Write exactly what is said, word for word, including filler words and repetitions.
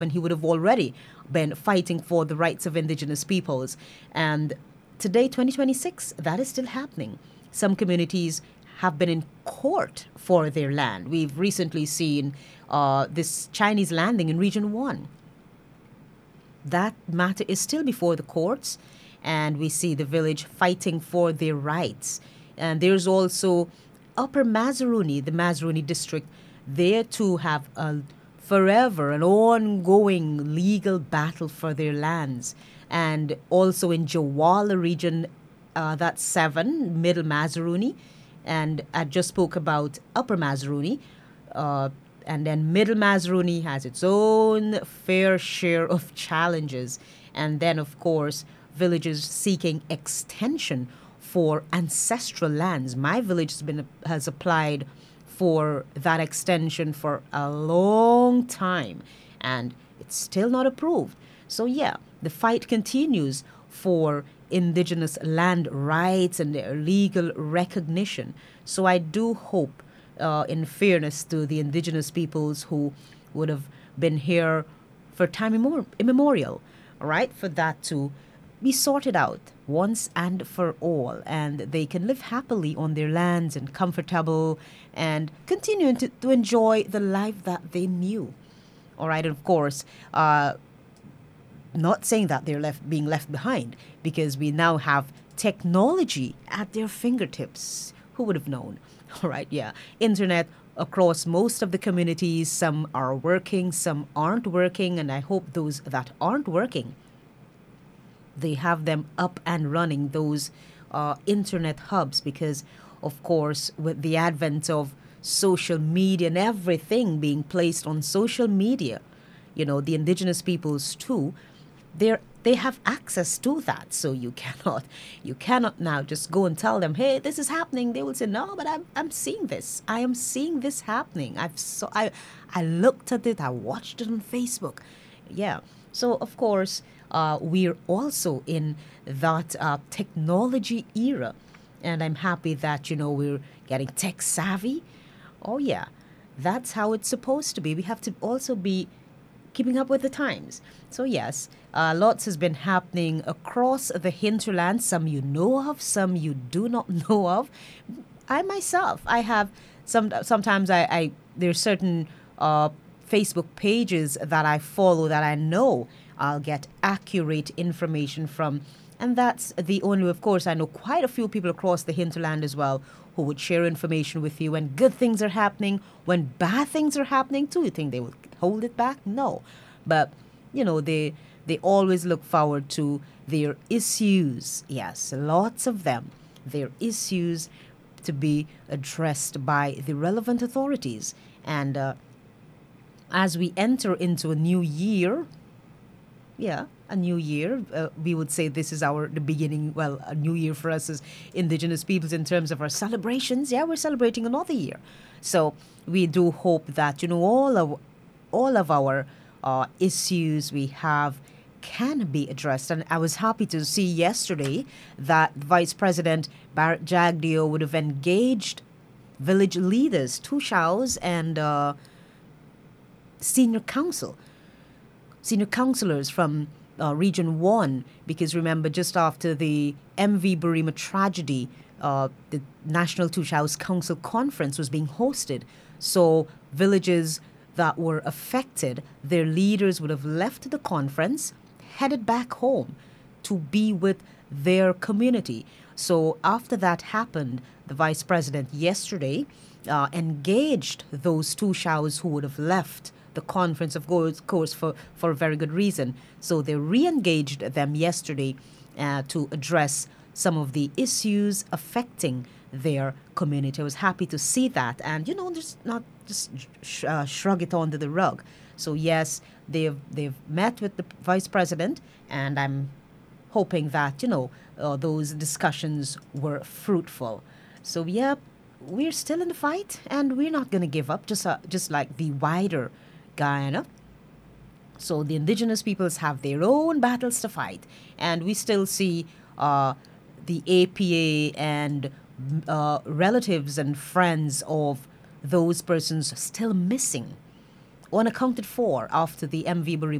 he would have already been fighting for the rights of indigenous peoples. And today, twenty twenty-six, that is still happening. Some communities have been in court for their land. We've recently seen uh, this Chinese landing in Region one. That matter is still before the courts, and we see the village fighting for their rights. And there's also Upper Mazaruni, the Mazaruni district. There too have a forever an ongoing legal battle for their lands. And also in Jawala region, uh, that's seven, Middle Mazaruni. And I just spoke about Upper Mazaruni. Uh, and then Middle Mazaruni has its own fair share of challenges. And then, of course, villages seeking extension for ancestral lands. My village has been has applied for that extension for a long time, and it's still not approved. So yeah, the fight continues for indigenous land rights and their legal recognition. So I do hope, uh, in fairness to the indigenous peoples who would have been here for time immemor- immemorial, all right, for that to be sorted out once and for all, and they can live happily on their lands and comfortable and continue to, to enjoy the life that they knew. All right, and of course, uh, not saying that they're left being left behind, because we now have technology at their fingertips. Who would have known? All right, yeah. Internet across most of the communities. Some are working, some aren't working, and I hope those that aren't working, they have them up and running, those uh, internet hubs, because of course with the advent of social media and everything being placed on social media, you know, the indigenous peoples too, they're they have access to that. So you cannot you cannot now just go and tell them, hey, this is happening. They will say, no, but i'm, I'm seeing this. I am seeing this happening. I've so i i looked at it. I watched it on Facebook. Yeah. So of course, uh, we're also in that uh, technology era, and I'm happy that, you know, we're getting tech savvy. Oh yeah, that's how it's supposed to be. We have to also be keeping up with the times. So, yes, uh, lots has been happening across the hinterland. Some you know of, some you do not know of. I myself, I have some. Sometimes I, I there's certain uh, Facebook pages that I follow that I know I'll get accurate information from, and that's the only. Of course, I know quite a few people across the hinterland as well who would share information with you when good things are happening, when bad things are happening too. You think they will hold it back? No, but you know they they always look forward to their issues. Yes, lots of them. Their issues to be addressed by the relevant authorities. And uh, as we enter into a new year, yeah, a new year, uh, we would say this is our the beginning. Well, a new year for us as indigenous peoples in terms of our celebrations. Yeah, we're celebrating another year, so we do hope that, you know, all of all of our uh, issues we have can be addressed. And I was happy to see yesterday that Vice President Barrett Jagdeo would have engaged village leaders, Tushaus, and uh, senior council, senior councillors from uh, Region one, because remember, just after the M V Burima tragedy, uh, the National Tushaus Council Conference was being hosted. So villages that were affected, their leaders would have left the conference, headed back home to be with their community. So after that happened, the vice president yesterday uh, engaged those two showers who would have left the conference, of course, for, for a very good reason. So they re-engaged them yesterday uh, to address some of the issues affecting their community. I was happy to see that, and you know, just not just sh- uh, shrug it under the rug. So yes, they've they've met with the vice president, and I'm hoping that, you know, uh, those discussions were fruitful. So yeah, we're still in the fight, and we're not going to give up. Just uh, just like the wider Guyana. So the indigenous peoples have their own battles to fight, and we still see uh, the A P A and uh, relatives and friends of those persons still missing. unaccounted for after the M V